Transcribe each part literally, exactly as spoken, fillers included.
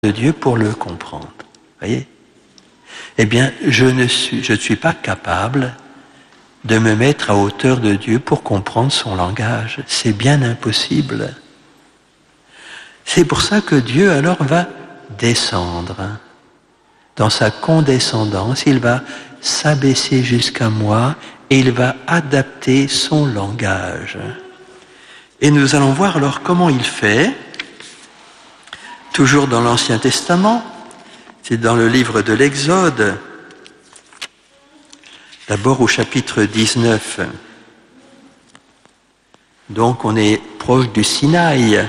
de Dieu pour le comprendre. Voyez ? Eh bien, je ne suis, je ne suis pas capable de me mettre à hauteur de Dieu pour comprendre son langage. C'est bien impossible. C'est pour ça que Dieu alors va descendre. Dans sa condescendance, il va s'abaisser jusqu'à moi et il va adapter son langage. Et nous allons voir alors comment il fait, toujours dans l'Ancien Testament, c'est dans le livre de l'Exode, d'abord au chapitre dix-neuf. Donc on est proche du Sinaï.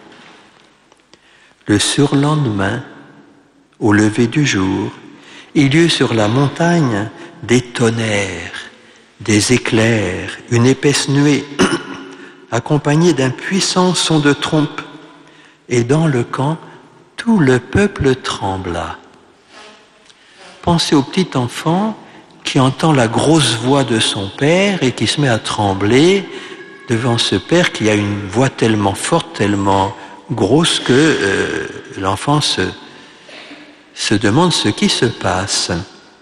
Le surlendemain, au lever du jour, il y eut sur la montagne des tonnerres, des éclairs, une épaisse nuée, accompagnée d'un puissant son de trompe. Et dans le camp, tout le peuple trembla. Pensez au petit enfant qui entend la grosse voix de son père et qui se met à trembler devant ce père qui a une voix tellement forte, tellement grosse que euh, l'enfant se, se demande ce qui se passe.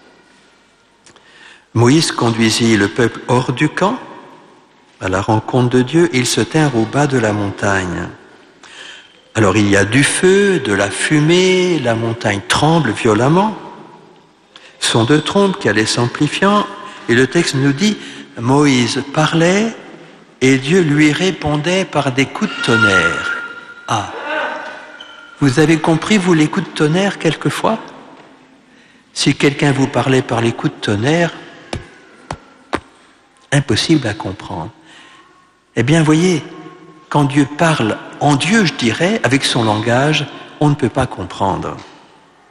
Moïse conduisit le peuple hors du camp, à la rencontre de Dieu, ils se tinrent au bas de la montagne. Alors il y a du feu, de la fumée, la montagne tremble violemment, son de trompe qui allait s'amplifiant, et le texte nous dit, Moïse parlait et Dieu lui répondait par des coups de tonnerre. Ah, vous avez compris, vous, les coups de tonnerre, quelquefois ? Si quelqu'un vous parlait par les coups de tonnerre, impossible à comprendre. Eh bien, voyez, quand Dieu parle en Dieu, je dirais, avec son langage, on ne peut pas comprendre. Hein ?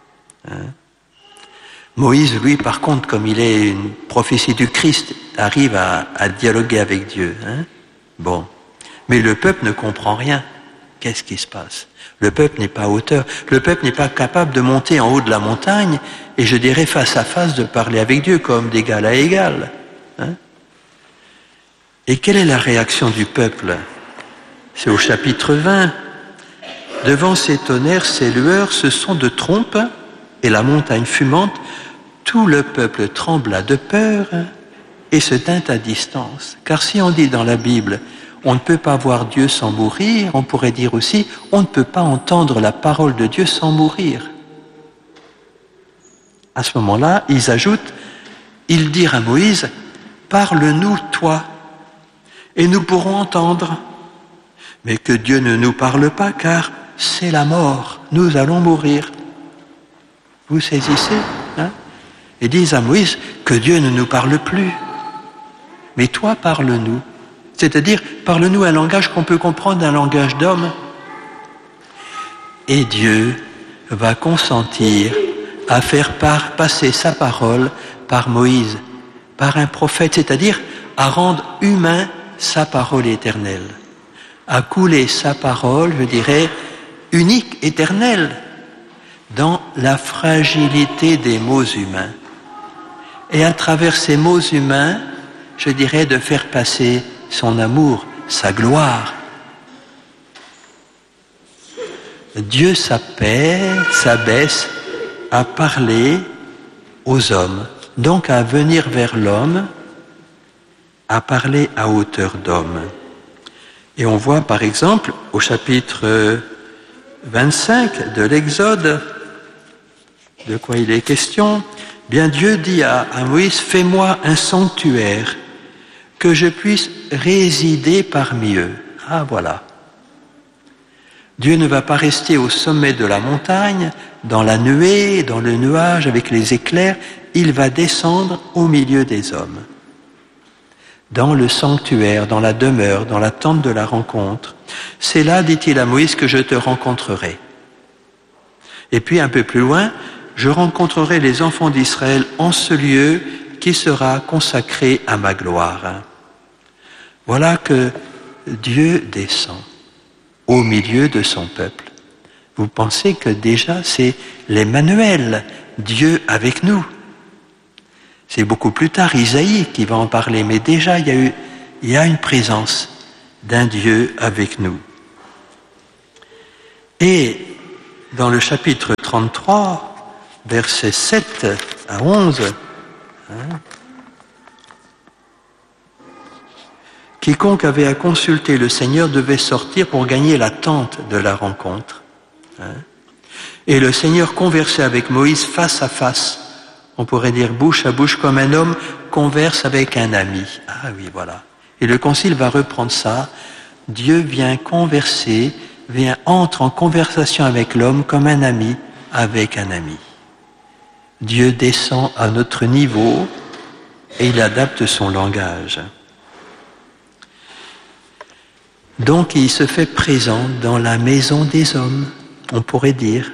Moïse, lui, par contre, comme il est une prophétie du Christ, arrive à, à dialoguer avec Dieu. Hein ? Bon. Mais le peuple ne comprend rien. Qu'est-ce qui se passe ? Le peuple n'est pas à hauteur. Le peuple n'est pas capable de monter en haut de la montagne et, je dirais, face à face, de parler avec Dieu comme d'égal à égal. Hein ? Et quelle est la réaction du peuple ? C'est au chapitre vingt. Devant ces tonnerres, ces lueurs, ce son de trompe et la montagne fumante, tout le peuple trembla de peur et se tint à distance. Car si on dit dans la Bible, on ne peut pas voir Dieu sans mourir, on pourrait dire aussi, on ne peut pas entendre la parole de Dieu sans mourir. À ce moment-là, ils ajoutent, ils dirent à Moïse, parle-nous toi, et nous pourrons entendre. Mais que Dieu ne nous parle pas, car c'est la mort, nous allons mourir. Vous saisissez, hein ? Et disent à Moïse que Dieu ne nous parle plus. Mais toi, parle-nous. C'est-à-dire, parle-nous un langage qu'on peut comprendre, un langage d'homme. Et Dieu va consentir à faire par, passer sa parole par Moïse, par un prophète, c'est-à-dire à rendre humain sa parole éternelle. À couler sa parole, je dirais, unique, éternelle, dans la fragilité des mots humains. Et à travers ces mots humains, je dirais, de faire passer son amour, sa gloire. Dieu s'abaisse à parler aux hommes, donc à venir vers l'homme, à parler à hauteur d'homme. Et on voit par exemple au chapitre vingt-cinq de l'Exode, de quoi il est question, bien Dieu dit à, à Moïse, fais-moi un sanctuaire, que je puisse résider parmi eux. Ah voilà. Dieu ne va pas rester au sommet de la montagne, dans la nuée, dans le nuage, avec les éclairs, il va descendre au milieu des hommes. Dans le sanctuaire, dans la demeure, dans la tente de la rencontre. C'est là, dit-il à Moïse, que je te rencontrerai. Et puis un peu plus loin, je rencontrerai les enfants d'Israël en ce lieu qui sera consacré à ma gloire. Voilà que Dieu descend au milieu de son peuple. Vous pensez que déjà c'est l'Emmanuel, Dieu avec nous. C'est beaucoup plus tard Isaïe qui va en parler, mais déjà il y a eu, il y a une présence d'un Dieu avec nous. Et dans le chapitre trente-trois, versets sept à onze, hein, quiconque avait à consulter le Seigneur devait sortir pour gagner la tente de la rencontre. Hein. Et le Seigneur conversait avec Moïse face à face. On pourrait dire bouche à bouche comme un homme converse avec un ami. Ah oui, voilà. Et le Concile va reprendre ça. Dieu vient converser, vient entre en conversation avec l'homme comme un ami avec un ami. Dieu descend à notre niveau et il adapte son langage. Donc il se fait présent dans la maison des hommes, on pourrait dire.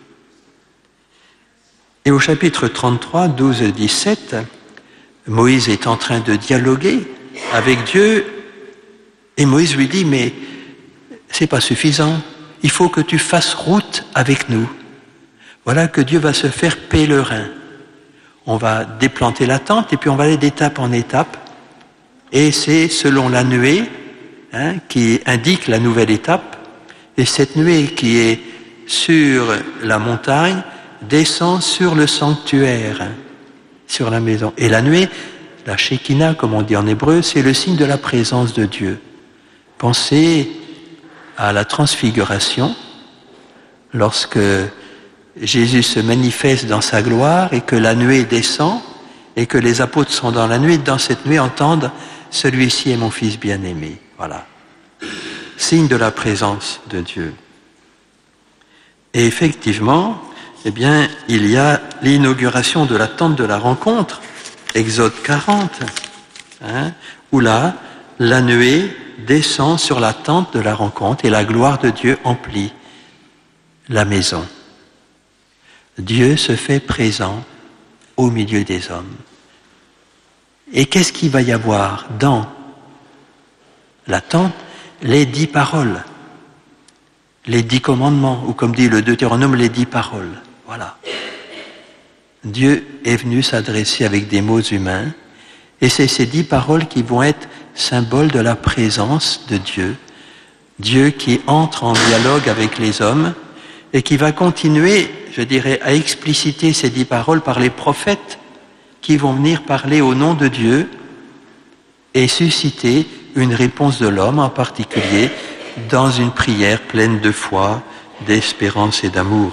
Et au chapitre trente-trois, douze et dix-sept, Moïse est en train de dialoguer avec Dieu et Moïse lui dit « Mais c'est pas suffisant, il faut que tu fasses route avec nous. » Voilà que Dieu va se faire pèlerin. On va déplanter la tente et puis on va aller d'étape en étape. Et c'est selon la nuée hein, qui indique la nouvelle étape. Et cette nuée qui est sur la montagne descend sur le sanctuaire, hein, sur la maison. Et la nuée, la Shekinah, comme on dit en hébreu, c'est le signe de la présence de Dieu. Pensez à la transfiguration, lorsque Jésus se manifeste dans sa gloire et que la nuée descend et que les apôtres sont dans la nuée, dans cette nuée entendent « Celui-ci est mon Fils bien-aimé ». Voilà. Signe de la présence de Dieu. Et effectivement, eh bien, il y a l'inauguration de la tente de la rencontre, Exode quarante, hein, où là, la nuée descend sur la tente de la rencontre et la gloire de Dieu emplit la maison. Dieu se fait présent au milieu des hommes. Et qu'est-ce qu'il va y avoir dans la tente? Les dix paroles, les dix commandements, ou comme dit le Deutéronome, les dix paroles. Voilà. Dieu est venu s'adresser avec des mots humains, et c'est ces dix paroles qui vont être symboles de la présence de Dieu. Dieu qui entre en dialogue avec les hommes et qui va continuer, je dirais, à expliciter ces dix paroles par les prophètes qui vont venir parler au nom de Dieu et susciter une réponse de l'homme, en particulier dans une prière pleine de foi, d'espérance et d'amour.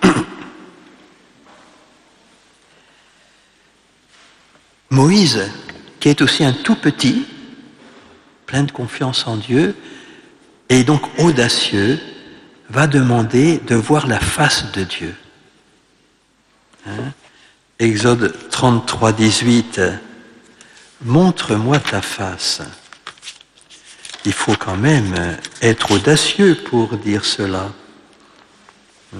Moïse, qui est aussi un tout petit, plein de confiance en Dieu, et donc audacieux, va demander de voir la face de Dieu. Hein? Exode trente-trois, dix-huit, « Montre-moi ta face ». Il faut quand même être audacieux pour dire cela. Hein?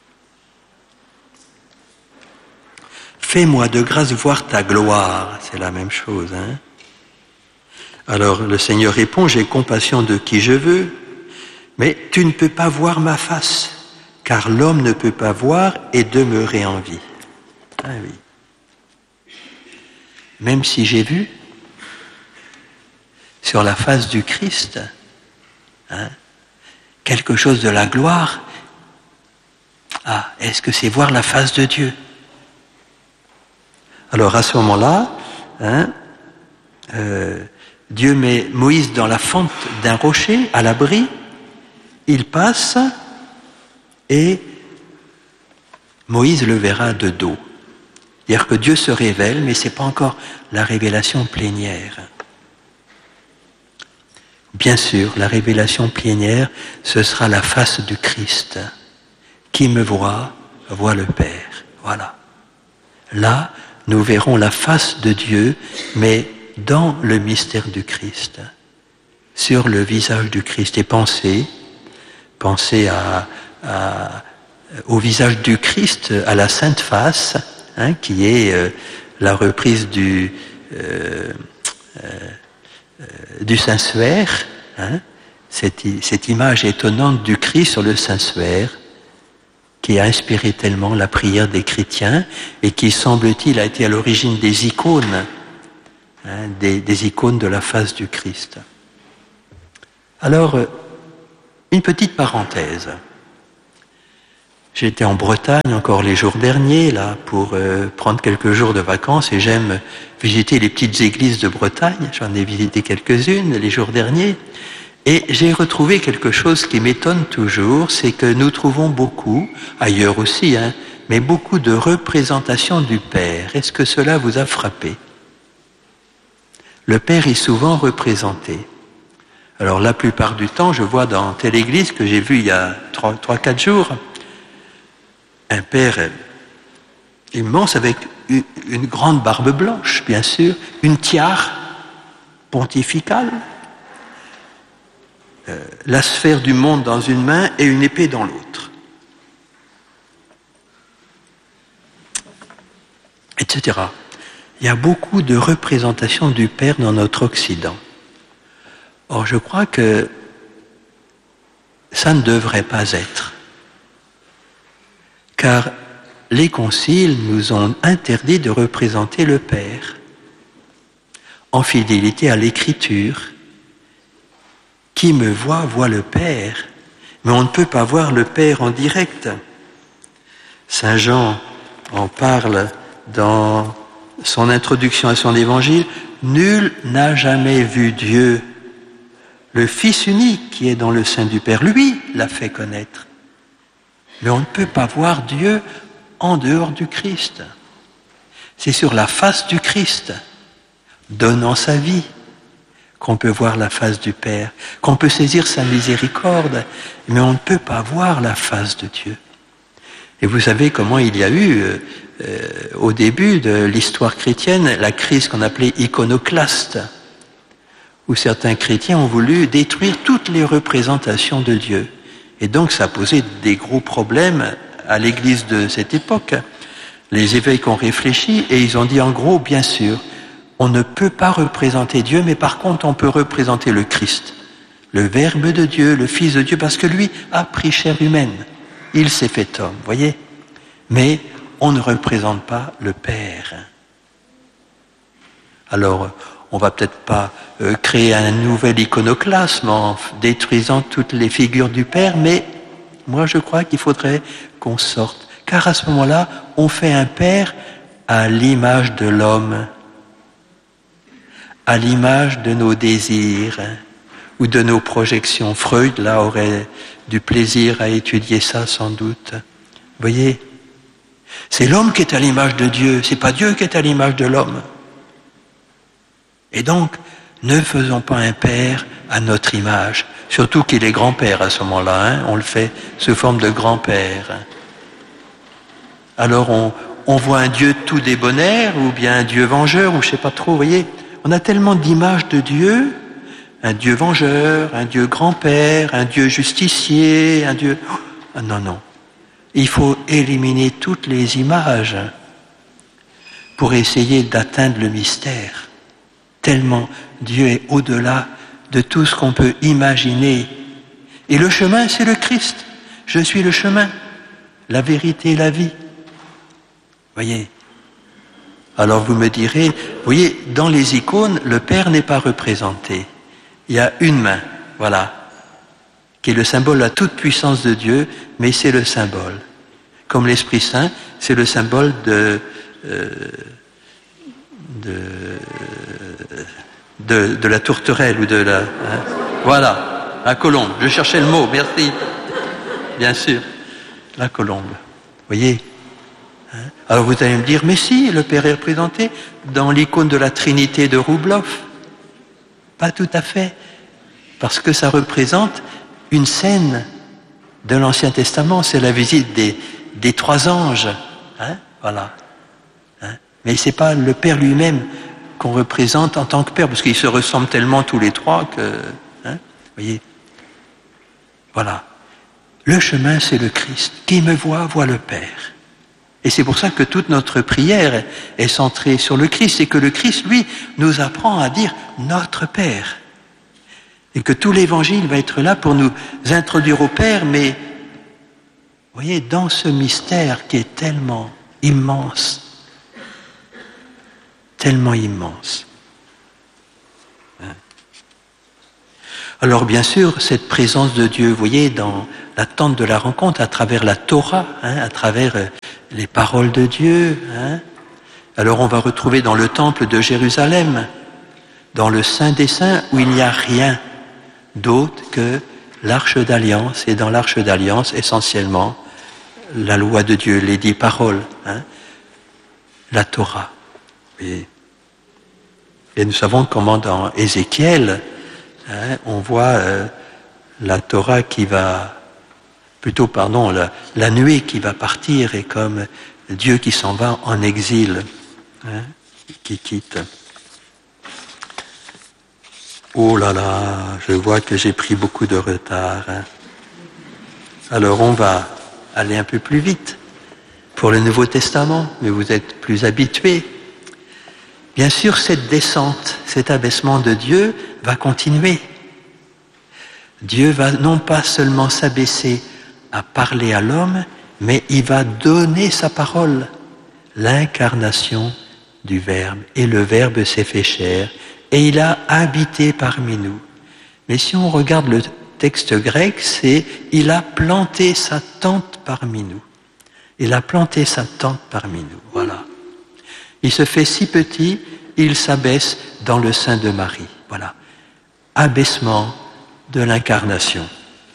Fais-moi de grâce voir ta gloire, c'est la même chose. Hein? Alors le Seigneur répond, j'ai compassion de qui je veux, mais tu ne peux pas voir ma face, car l'homme ne peut pas voir et demeurer en vie. Ah oui. Même si j'ai vu sur la face du Christ hein, quelque chose de la gloire, ah, est-ce que c'est voir la face de Dieu? Alors à ce moment-là, hein, euh, Dieu met Moïse dans la fente d'un rocher, à l'abri, il passe et Moïse le verra de dos. C'est-à-dire que Dieu se révèle, mais ce n'est pas encore la révélation plénière. Bien sûr, la révélation plénière, ce sera la face du Christ. Qui me voit, voit le Père. Voilà. Là, nous verrons la face de Dieu, mais dans le mystère du Christ, sur le visage du Christ. Et pensez, pensez à, à, au visage du Christ, à la Sainte Face, hein, qui est euh, la reprise du, euh, euh, du Saint-Suaire, hein, cette, cette image étonnante du Christ sur le Saint-Suaire, qui a inspiré tellement la prière des chrétiens et qui, semble-t-il, a été à l'origine des icônes, hein, des, des icônes de la face du Christ. Alors, une petite parenthèse. J'étais en Bretagne encore les jours derniers, là, pour euh, prendre quelques jours de vacances, et j'aime visiter les petites églises de Bretagne. J'en ai visité quelques-unes les jours derniers. Et j'ai retrouvé quelque chose qui m'étonne toujours, c'est que nous trouvons beaucoup, ailleurs aussi, hein, mais beaucoup de représentations du Père. Est-ce que cela vous a frappé? Le Père est souvent représenté. Alors la plupart du temps, je vois dans telle église que j'ai vue il y a trois quatre jours, un Père immense avec une grande barbe blanche, bien sûr, une tiare pontificale, euh, la sphère du monde dans une main et une épée dans l'autre, et cetera. Il y a beaucoup de représentations du Père dans notre Occident. Or, je crois que ça ne devrait pas être. Car les conciles nous ont interdit de représenter le Père en fidélité à l'Écriture. Qui me voit, voit le Père, mais on ne peut pas voir le Père en direct. Saint Jean en parle dans son introduction à son évangile. Nul n'a jamais vu Dieu. Le Fils unique qui est dans le sein du Père, lui l'a fait connaître. Mais on ne peut pas voir Dieu en dehors du Christ. C'est sur la face du Christ, donnant sa vie, qu'on peut voir la face du Père, qu'on peut saisir sa miséricorde, mais on ne peut pas voir la face de Dieu. Et vous savez comment il y a eu, euh, euh, au début de l'histoire chrétienne, la crise qu'on appelait iconoclaste, où certains chrétiens ont voulu détruire toutes les représentations de Dieu. Et donc ça a posé des gros problèmes à l'Église de cette époque. Les évêques ont réfléchi et ils ont dit en gros, bien sûr, on ne peut pas représenter Dieu, mais par contre on peut représenter le Christ, le Verbe de Dieu, le Fils de Dieu, parce que lui a pris chair humaine. Il s'est fait homme, voyez. Mais on ne représente pas le Père. Alors, on va peut-être pas euh, créer un nouvel iconoclasme en détruisant toutes les figures du Père, mais moi je crois qu'il faudrait qu'on sorte. Car à ce moment-là, on fait un Père à l'image de l'homme, à l'image de nos désirs ou de nos projections. Freud, là, aurait du plaisir à étudier ça sans doute. Vous voyez, c'est l'homme qui est à l'image de Dieu, c'est pas Dieu qui est à l'image de l'homme. Et donc, ne faisons pas un Père à notre image, surtout qu'il est grand-père à ce moment-là, hein, on le fait sous forme de grand-père. Alors on, on voit un Dieu tout débonnaire, ou bien un Dieu vengeur, ou je sais pas trop, vous voyez, on a tellement d'images de Dieu, un Dieu vengeur, un Dieu grand-père, un Dieu justicier, un Dieu... Oh, non, non, il faut éliminer toutes les images pour essayer d'atteindre le mystère. Tellement Dieu est au-delà de tout ce qu'on peut imaginer. Et le chemin, c'est le Christ. Je suis le chemin, la vérité et la vie. Voyez. Alors vous me direz, vous voyez, dans les icônes, le Père n'est pas représenté. Il y a une main, voilà, qui est le symbole de la toute-puissance de Dieu, mais c'est le symbole. Comme l'Esprit Saint, c'est le symbole de... Euh, de De, de la tourterelle ou de la... Hein, voilà, la colombe. Je cherchais le mot, merci. Bien sûr, la colombe. Vous voyez, hein? Alors vous allez me dire, mais si, le Père est représenté dans l'icône de la Trinité de Roubloff. Pas tout à fait, parce que ça représente une scène de l'Ancien Testament, c'est la visite des, des trois anges. Hein? Voilà. Hein? Mais c'est pas le Père lui-même qu'on représente en tant que Père, parce qu'ils se ressemblent tellement tous les trois que... Hein, voyez, voilà. Le chemin, c'est le Christ. Qui me voit, voit le Père. Et c'est pour ça que toute notre prière est centrée sur le Christ, et que le Christ, lui, nous apprend à dire « notre Père ». Et que tout l'Évangile va être là pour nous introduire au Père, mais, vous voyez, dans ce mystère qui est tellement immense, tellement immense. Alors bien sûr, cette présence de Dieu, vous voyez, dans la tente de la rencontre à travers la Torah, hein, à travers euh, les paroles de Dieu. Hein. Alors on va retrouver dans le temple de Jérusalem, dans le Saint des Saints, où il n'y a rien d'autre que l'Arche d'Alliance, et dans l'Arche d'Alliance, essentiellement, la loi de Dieu, les dix paroles, hein, la Torah. Et, et nous savons comment dans Ézéchiel, hein, on voit euh, la Torah qui va, plutôt, pardon, la, la nuée qui va partir, et comme Dieu qui s'en va en exil, hein, qui quitte. Oh là là, je vois que j'ai pris beaucoup de retard. Hein. Alors on va aller un peu plus vite pour le Nouveau Testament, mais vous êtes plus habitués. Bien sûr, cette descente, cet abaissement de Dieu va continuer. Dieu va non pas seulement s'abaisser à parler à l'homme, mais il va donner sa parole, l'incarnation du Verbe. Et le Verbe s'est fait chair, et il a habité parmi nous. Mais si on regarde le texte grec, c'est « il a planté sa tente parmi nous ». Il a planté sa tente parmi nous, voilà. Il se fait si petit, il s'abaisse dans le sein de Marie, voilà. Abaissement de l'incarnation.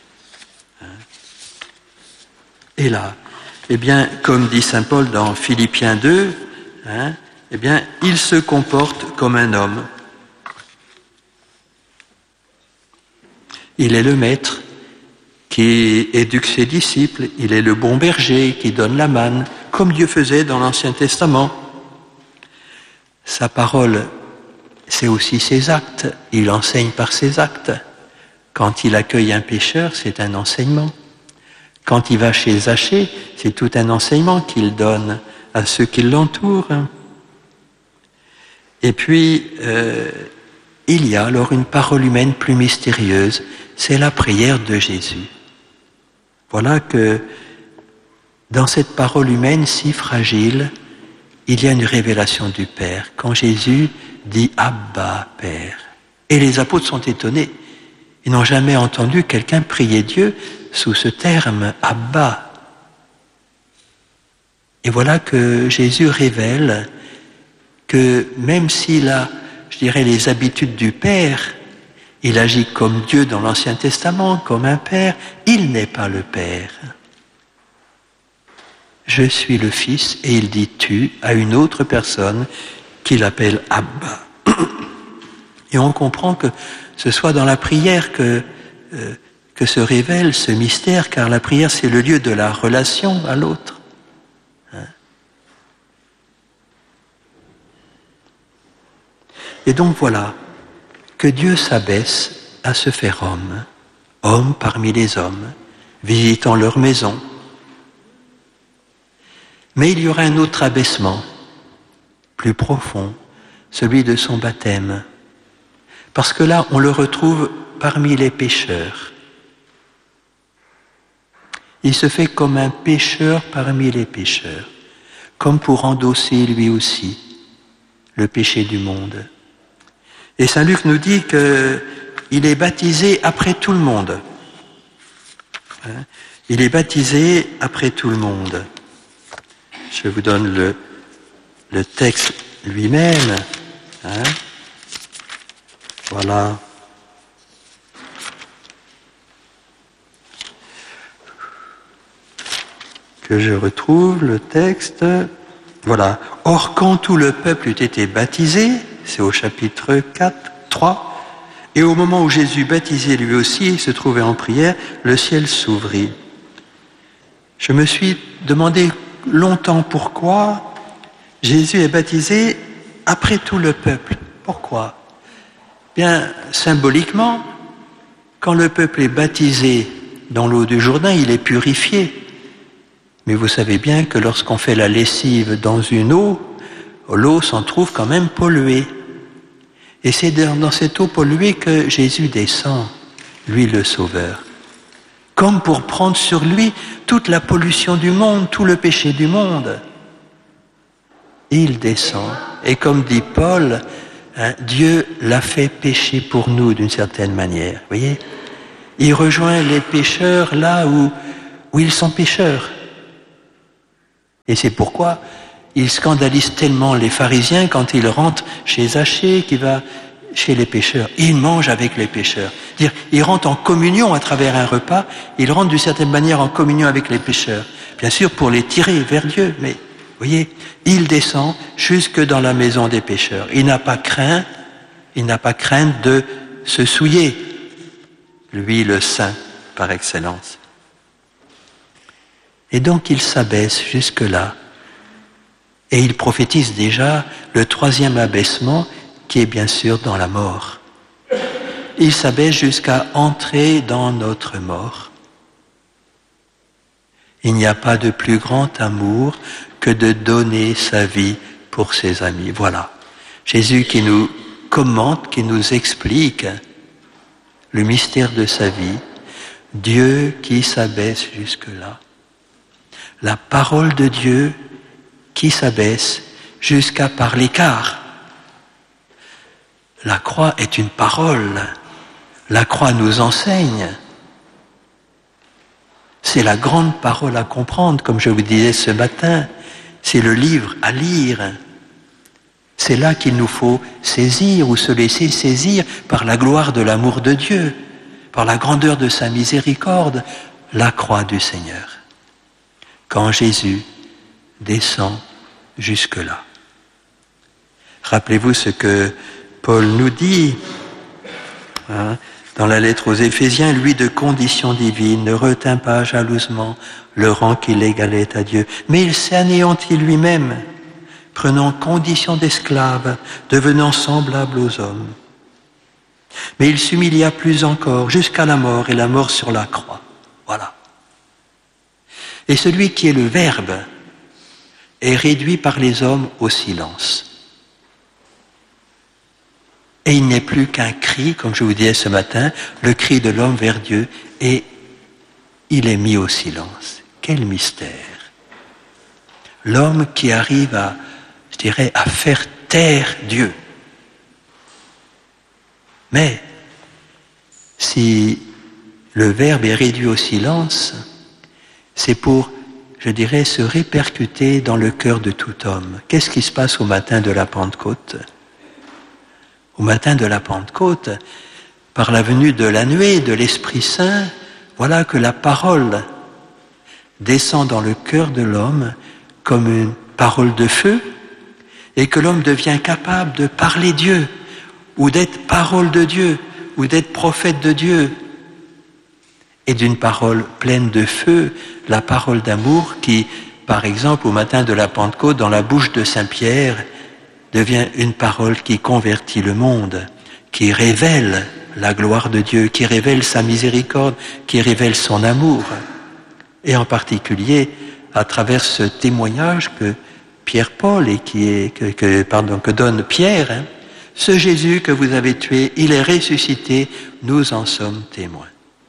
Et là, eh bien, comme dit saint Paul dans Philippiens deux, hein, eh bien, il se comporte comme un homme. Il est le maître qui éduque ses disciples, il est le bon berger qui donne la manne, comme Dieu faisait dans l'Ancien Testament. Sa parole, c'est aussi ses actes, il enseigne par ses actes. Quand il accueille un pécheur, c'est un enseignement. Quand il va chez Zachée, c'est tout un enseignement qu'il donne à ceux qui l'entourent. Et puis, euh, il y a alors une parole humaine plus mystérieuse, c'est la prière de Jésus. Voilà que dans cette parole humaine si fragile, il y a une révélation du Père. Quand Jésus dit « Abba, Père ». Et les apôtres sont étonnés. Ils n'ont jamais entendu quelqu'un prier Dieu sous ce terme « Abba ». Et voilà que Jésus révèle que même s'il a, je dirais, les habitudes du Père, il agit comme Dieu dans l'Ancien Testament, comme un Père, il n'est pas le Père. Je suis le Fils, et il dit « tu » à une autre personne qu'il appelle « Abba ». Et on comprend que ce soit dans la prière que, euh, que se révèle ce mystère, car la prière, c'est le lieu de la relation à l'autre. Hein? Et donc voilà, que Dieu s'abaisse à se faire homme, homme parmi les hommes, visitant leur maison. Mais il y aura un autre abaissement, plus profond, celui de son baptême. Parce que là, on le retrouve parmi les pécheurs. Il se fait comme un pécheur parmi les pécheurs, comme pour endosser lui aussi le péché du monde. Et saint Luc nous dit qu'il est baptisé après tout le monde. Il est baptisé après tout le monde. Je vous donne le, le texte lui-même. Hein. Voilà. Que je retrouve le texte. Voilà. Or, quand tout le peuple eut été baptisé, c'est au chapitre quatre, trois, et au moment où Jésus baptisé lui aussi se trouvait en prière, le ciel s'ouvrit. Je me suis demandé longtemps pourquoi Jésus est baptisé après tout le peuple. Pourquoi ? Bien, symboliquement, quand le peuple est baptisé dans l'eau du Jourdain, il est purifié. Mais vous savez bien que lorsqu'on fait la lessive dans une eau, l'eau s'en trouve quand même polluée. Et c'est dans cette eau polluée que Jésus descend, lui le Sauveur. Comme pour prendre sur lui toute la pollution du monde, tout le péché du monde. Il descend. Et comme dit Paul, hein, Dieu l'a fait pécher pour nous d'une certaine manière. Vous voyez ? Il rejoint les pécheurs là où, où ils sont pécheurs. Et c'est pourquoi il scandalise tellement les pharisiens quand il rentre chez Zachée, qui va chez les pécheurs. Il mange avec les pécheurs. C'est-à-dire, il rentre en communion à travers un repas, il rentre d'une certaine manière en communion avec les pécheurs. Bien sûr, pour les tirer vers Dieu, mais, vous voyez, il descend jusque dans la maison des pécheurs. Il n'a pas craint, il n'a pas crainte de se souiller. Lui, le saint, par excellence. Et donc, il s'abaisse jusque-là. Et il prophétise déjà le troisième abaissement, qui est bien sûr dans la mort. Il s'abaisse jusqu'à entrer dans notre mort. Il n'y a pas de plus grand amour que de donner sa vie pour ses amis. Voilà. Jésus qui nous commente, qui nous explique le mystère de sa vie, Dieu qui s'abaisse jusque-là. La parole de Dieu qui s'abaisse jusqu'à par l'écart. La croix est une parole. La croix nous enseigne. C'est la grande parole à comprendre, comme je vous disais ce matin. C'est le livre à lire. C'est là qu'il nous faut saisir ou se laisser saisir par la gloire de l'amour de Dieu, par la grandeur de sa miséricorde, la croix du Seigneur. Quand Jésus descend jusque-là. Rappelez-vous ce que Paul nous dit hein, dans la lettre aux Éphésiens, lui de condition divine ne retint pas jalousement le rang qui l'égalait à Dieu, mais il s'est anéanti lui-même, prenant condition d'esclave, devenant semblable aux hommes. Mais il s'humilia plus encore, jusqu'à la mort, et la mort sur la croix. Voilà. Et celui qui est le Verbe est réduit par les hommes au silence. Et il n'est plus qu'un cri, comme je vous disais ce matin, le cri de l'homme vers Dieu, et il est mis au silence. Quel mystère! L'homme qui arrive à, je dirais, à faire taire Dieu. Mais, si le Verbe est réduit au silence, c'est pour, je dirais, se répercuter dans le cœur de tout homme. Qu'est-ce qui se passe au matin de la Pentecôte ? Au matin de la Pentecôte, par la venue de la nuée de l'Esprit Saint, voilà que la parole descend dans le cœur de l'homme comme une parole de feu, et que l'homme devient capable de parler Dieu, ou d'être parole de Dieu, ou d'être prophète de Dieu, et d'une parole pleine de feu, la parole d'amour qui, par exemple, au matin de la Pentecôte, dans la bouche de Saint Pierre, devient une parole qui convertit le monde, qui révèle la gloire de Dieu, qui révèle sa miséricorde, qui révèle son amour. Et en particulier, à travers ce témoignage que Pierre-Paul et qui est, que, que, pardon, que donne Pierre, hein, ce Jésus que vous avez tué, il est ressuscité, nous en sommes témoins.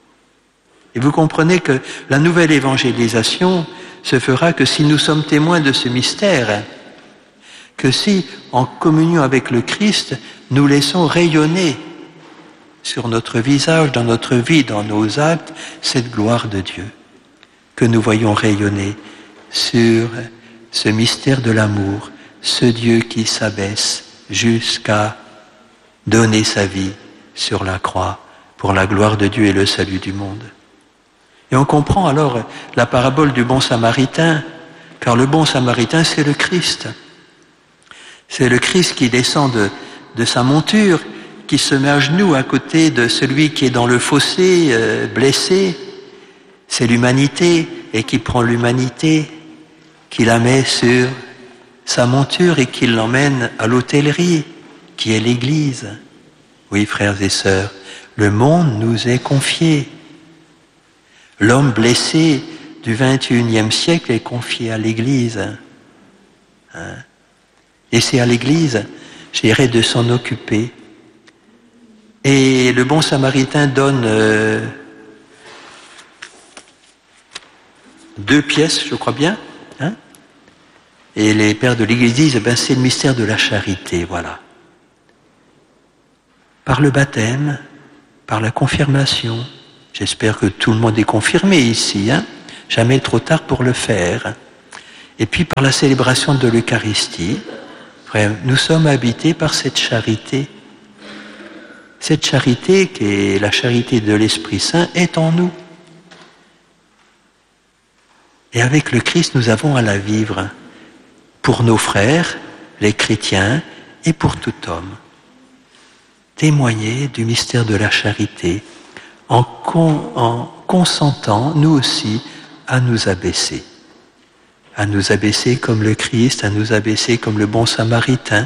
Et vous comprenez que la nouvelle évangélisation se fera que si nous sommes témoins de ce mystère, que si, en communion avec le Christ, nous laissons rayonner sur notre visage, dans notre vie, dans nos actes, cette gloire de Dieu, que nous voyons rayonner sur ce mystère de l'amour, ce Dieu qui s'abaisse jusqu'à donner sa vie sur la croix pour la gloire de Dieu et le salut du monde. Et on comprend alors la parabole du bon samaritain, car le bon samaritain, c'est le Christ. C'est le Christ qui descend de, de sa monture, qui se met à genoux à côté de celui qui est dans le fossé, euh, blessé. C'est l'humanité, et qui prend l'humanité, qui la met sur sa monture et qui l'emmène à l'hôtellerie, qui est l'Église. Oui, frères et sœurs, le monde nous est confié. L'homme blessé du vingt et unième siècle est confié à l'Église. Hein? Et c'est à l'Église, je dirais, de s'en occuper. Et le bon samaritain donne euh, deux pièces, je crois bien. Hein? Et les pères de l'Église disent, eh ben, c'est le mystère de la charité, voilà. Par le baptême, par la confirmation, J'espère que tout le monde est confirmé ici, hein. Jamais trop tard pour le faire. Et puis par la célébration de l'Eucharistie, frère, nous sommes habités par cette charité. Cette charité, qui est la charité de l'Esprit Saint, est en nous. Et avec le Christ, nous avons à la vivre pour nos frères, les chrétiens, et pour tout homme. Témoigner du mystère de la charité en, con, en consentant, nous aussi, à nous abaisser. À nous abaisser comme le Christ, à nous abaisser comme le bon Samaritain.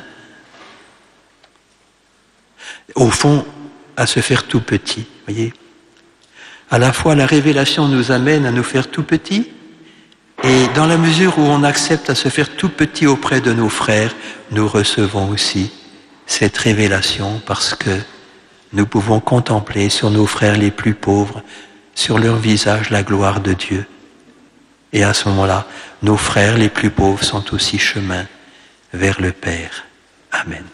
Au fond, à se faire tout petit, voyez. À la fois, la révélation nous amène à nous faire tout petit, et dans la mesure où on accepte à se faire tout petit auprès de nos frères, nous recevons aussi cette révélation parce que nous pouvons contempler sur nos frères les plus pauvres, sur leur visage, la gloire de Dieu. Et à ce moment-là, nos frères les plus pauvres sont aussi chemin vers le Père. Amen.